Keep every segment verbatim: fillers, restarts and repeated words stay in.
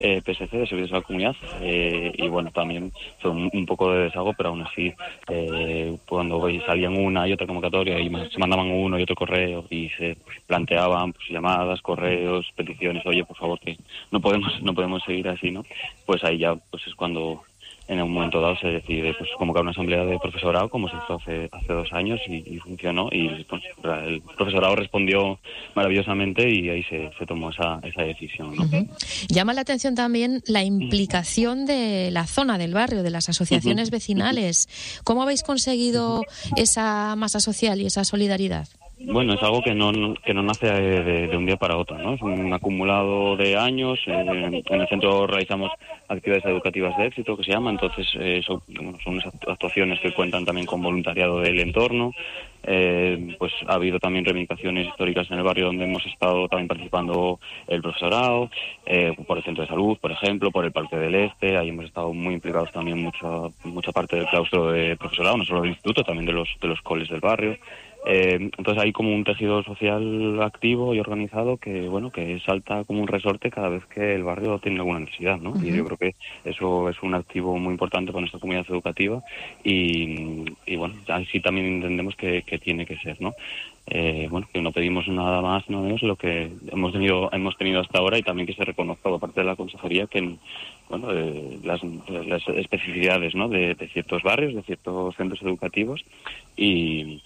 eh, P S C, de Servicios a la Comunidad, eh, y bueno, también fue un, un poco de desahogo, pero aún así, eh, cuando salían una y otra convocatoria y se mandaban uno y otro correo y se planteaban pues, llamadas, correos, peticiones, oye, por favor, que no podemos no podemos seguir así, ¿no? Pues ahí ya pues es cuando en un momento dado se decide pues convocar una asamblea de profesorado, como se hizo hace hace dos años y, y funcionó, y pues, el profesorado respondió maravillosamente y ahí se, se tomó esa, esa decisión, ¿no? Uh-huh. Llama la atención también la implicación de la zona, del barrio, de las asociaciones uh-huh. vecinales. ¿Cómo habéis conseguido esa masa social y esa solidaridad? Bueno, es algo que no que no nace de, de un día para otro, ¿no? Es un acumulado de años. Eh, en el centro realizamos actividades educativas de éxito, que se llama, entonces eh, son, bueno, son unas actuaciones que cuentan también con voluntariado del entorno. Eh, pues ha habido también reivindicaciones históricas en el barrio donde hemos estado también participando el profesorado, eh, por el centro de salud, por ejemplo, por el Parque del Este. Ahí hemos estado muy implicados también mucha mucha parte del claustro de profesorado, no solo del instituto, también de los de los coles del barrio. Eh, entonces hay como un tejido social activo y organizado que bueno que salta como un resorte cada vez que el barrio tiene alguna necesidad, ¿no? Uh-huh. Y yo creo que eso es un activo muy importante para nuestra comunidad educativa y, y bueno, así también entendemos que, que tiene que ser, ¿no? Eh, bueno, que no pedimos nada más, no es lo que hemos tenido hemos tenido hasta ahora, y también que se reconozca por parte de la consejería que bueno eh, las, las especificidades, ¿no? de, de ciertos barrios, de ciertos centros educativos y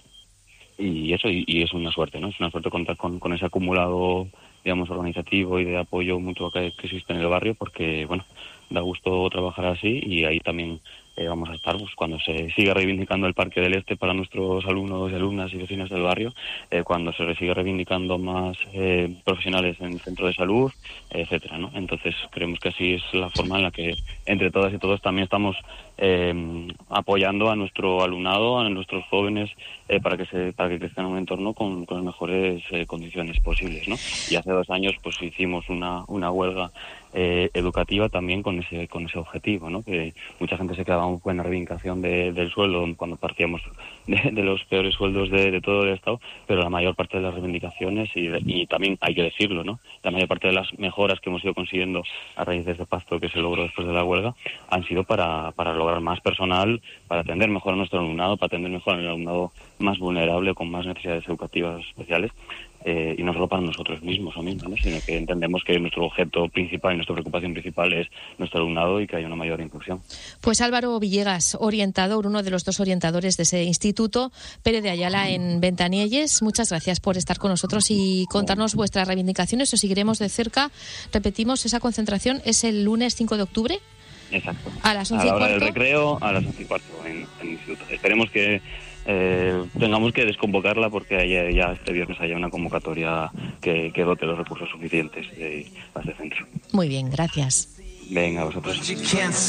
Y eso, y, y es una suerte, ¿no? Es una suerte contar con, con ese acumulado, digamos, organizativo y de apoyo mutuo que, que existe en el barrio, porque, bueno, da gusto trabajar así, y ahí también eh, vamos a estar pues, cuando se siga reivindicando el Parque del Este para nuestros alumnos y alumnas y vecinos del barrio, eh, cuando se siga reivindicando más eh, profesionales en el centro de salud, etcétera, ¿no? Entonces creemos que así es la forma en la que entre todas y todos también estamos eh, apoyando a nuestro alumnado, a nuestros jóvenes, eh, para que se para que crezcan en un entorno con, con las mejores eh, condiciones posibles, ¿no? Y hace dos años pues hicimos una una huelga eh, educativa también con ese con ese objetivo, ¿no? Que mucha gente se quedaba un poco en la reivindicación de, del sueldo cuando partíamos de, de los peores sueldos de, de todo el Estado, pero la mayor parte de las reivindicaciones y, de, y también hay que decirlo, ¿no? La mayor parte de las mejoras que hemos ido consiguiendo a raíz de este pacto que se logró después de la huelga han sido para para lograr más personal, para atender mejor a nuestro alumnado, para atender mejor al alumnado más vulnerable, con más necesidades educativas especiales. Eh, y no solo para nosotros mismos o mismas, ¿no? Sino que entendemos que nuestro objeto principal y nuestra preocupación principal es nuestro alumnado y que haya una mayor inclusión. Pues Álvaro Villegas, orientador, uno de los dos orientadores de ese instituto, Pérez de Ayala en Ventanielles, muchas gracias por estar con nosotros y contarnos vuestras reivindicaciones. Os seguiremos de cerca. Repetimos, esa concentración es el lunes cinco de octubre. Exacto. A las once y cuarto. A la hora cuarto. del recreo, a las once y cuarto en, en el instituto. Esperemos que Eh, tengamos que desconvocarla porque ya, ya este viernes haya una convocatoria que, que dote los recursos suficientes de, a este centro. Muy bien, gracias. Venga, a vosotros.